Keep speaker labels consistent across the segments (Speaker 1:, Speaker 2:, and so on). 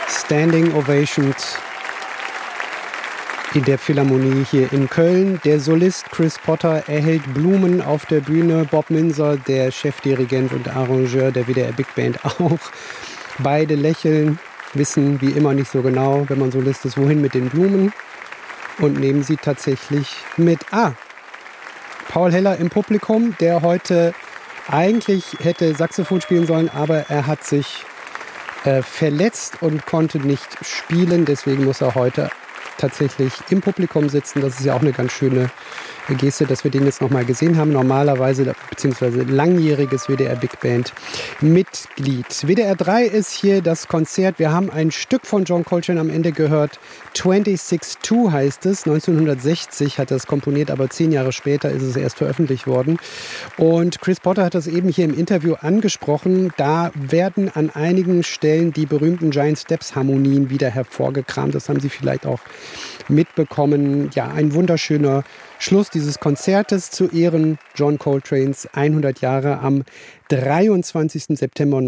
Speaker 1: Standing Ovations in der Philharmonie hier in Köln. Der Solist Chris Potter erhält Blumen auf der Bühne. Bob Minzer, der Chefdirigent und Arrangeur der WDR Big Band auch. Beide lächeln, wissen wie immer nicht so genau, wenn man Solist ist, wohin mit den Blumen. Und nehmen sie tatsächlich mit. Paul Heller im Publikum, der heute eigentlich hätte Saxophon spielen sollen, aber er hat sich verletzt und konnte nicht spielen. Deswegen muss er heute tatsächlich im Publikum sitzen. Das ist ja auch eine ganz schöne Geste, dass wir den jetzt nochmal gesehen haben. Normalerweise, beziehungsweise langjähriges WDR Big Band Mitglied. WDR 3 ist hier das Konzert. Wir haben ein Stück von John Coltrane am Ende gehört. 26-2 heißt es. 1960 hat er es komponiert, aber 10 Jahre später ist es erst veröffentlicht worden. Und Chris Potter hat das eben hier im Interview angesprochen. Da werden an einigen Stellen die berühmten Giant Steps Harmonien wieder hervorgekramt. Das haben Sie vielleicht auch mitbekommen. Ja, ein wunderschöner Schluss dieses Konzertes zu Ehren John Coltranes 100 Jahre. Am 23. September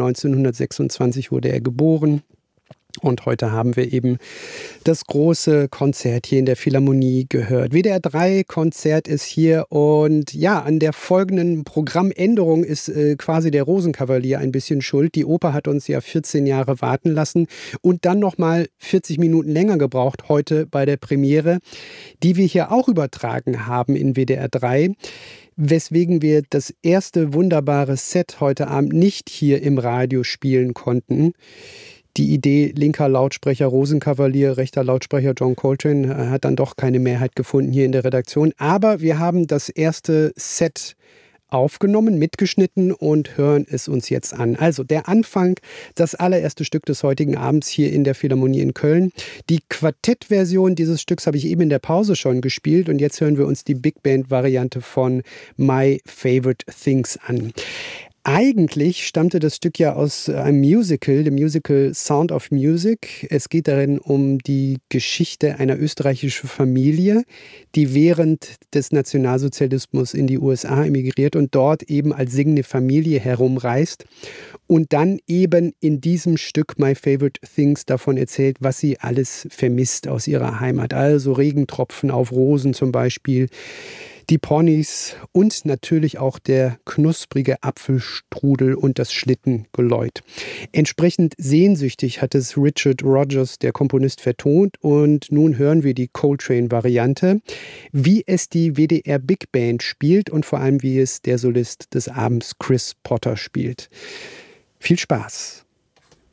Speaker 1: 1926 wurde er geboren. Und heute haben wir eben das große Konzert hier in der Philharmonie gehört. WDR 3 Konzert ist hier und ja, an der folgenden Programmänderung ist quasi der Rosenkavalier ein bisschen schuld. Die Oper hat uns ja 14 Jahre warten lassen und dann nochmal 40 Minuten länger gebraucht heute bei der Premiere, die wir hier auch übertragen haben in WDR 3. Weswegen wir das erste wunderbare Set heute Abend nicht hier im Radio spielen konnten. Die Idee, linker Lautsprecher Rosenkavalier, rechter Lautsprecher John Coltrane, hat dann doch keine Mehrheit gefunden hier in der Redaktion. Aber wir haben das erste Set aufgenommen, mitgeschnitten und hören es uns jetzt an. Also der Anfang, das allererste Stück des heutigen Abends hier in der Philharmonie in Köln. Die Quartettversion dieses Stücks habe ich eben in der Pause schon gespielt und jetzt hören wir uns die Big Band-Variante von My Favorite Things an. Eigentlich stammte das Stück ja aus einem Musical, dem Musical Sound of Music. Es geht darin um die Geschichte einer österreichischen Familie, die während des Nationalsozialismus in die USA emigriert und dort eben als singende Familie herumreist und dann eben in diesem Stück My Favorite Things davon erzählt, was sie alles vermisst aus ihrer Heimat. Also Regentropfen auf Rosen zum Beispiel, die Ponys und natürlich auch der knusprige Apfelstrudel und das Schlittengeläut. Entsprechend sehnsüchtig hat es Richard Rodgers, der Komponist, vertont und nun hören wir die Coltrane-Variante, wie es die WDR Big Band spielt und vor allem wie es der Solist des Abends Chris Potter spielt. Viel Spaß!